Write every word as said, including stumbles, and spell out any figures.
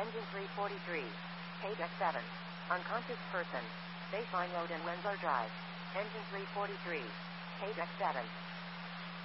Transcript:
Engine three forty-three. Page X seven. Unconscious person. Baseline load and Rensselaer Drive. Engine three forty-three. Page X seven.